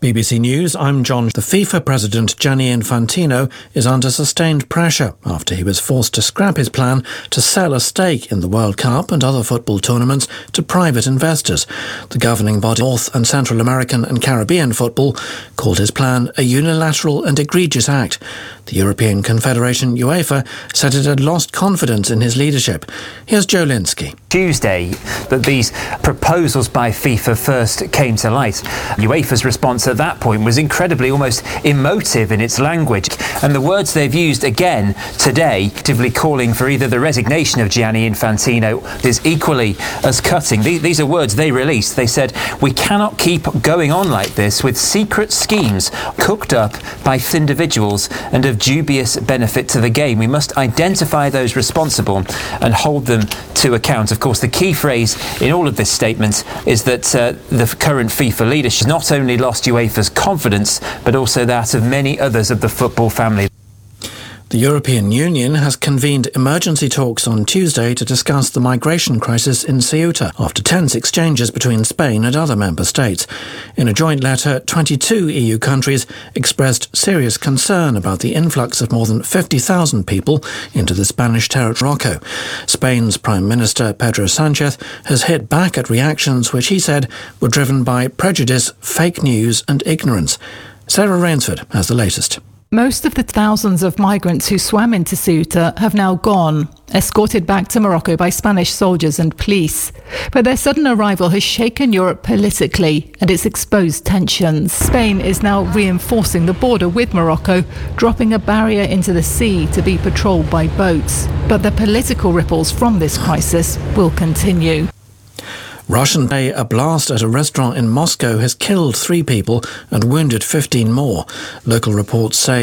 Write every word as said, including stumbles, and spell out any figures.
B B C News, I'm John. The FIFA president Gianni Infantino is under sustained pressure after he was forced to scrap his plan to sell a stake in the World Cup and other football tournaments to private investors. The governing body of North and Central American and Caribbean football called his plan a unilateral and egregious act. The European Confederation UEFA said it had lost confidence in his leadership. Here's Joe Linsky. Tuesday that these proposals by FIFA first came to light. UEFA's response at that point was incredibly almost emotive in its language, and the words they've used again today, actively calling for either the resignation of Gianni Infantino, is equally as cutting. These are words they released. They said, "We cannot keep going on like this with secret schemes cooked up by individuals and of dubious benefit to the game. We must identify those responsible and hold them to account." Of course, the key phrase in all of this statement is that uh, the current FIFA leadership not only lost UEFA's confidence, but also that of many others of the football family. The European Union has convened emergency talks on Tuesday to discuss the migration crisis in Ceuta after tense exchanges between Spain and other member states. In a joint letter, twenty-two E U countries expressed serious concern about the influx of more than fifty thousand people into the Spanish territory Morocco. Spain's Prime Minister Pedro Sánchez has hit back at reactions which he said were driven by prejudice, fake news and ignorance. Sarah Rainsford has the latest. Most of the thousands of migrants who swam into Ceuta have now gone, escorted back to Morocco by Spanish soldiers and police. But their sudden arrival has shaken Europe politically and it's exposed tensions. Spain is now reinforcing the border with Morocco, dropping a barrier into the sea to be patrolled by boats. But the political ripples from this crisis will continue. Russian say a blast at a restaurant in Moscow has killed three people and wounded fifteen more. Local reports say